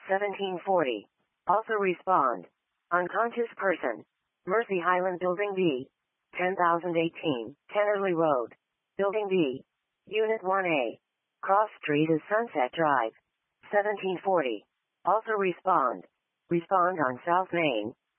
1740. Also respond. Unconscious person. Mercy Highland Building B. 10,018, Tennerley Road. Building B. Unit 1A. Cross Street is Sunset Drive. 1740. Also respond. Respond on South Main.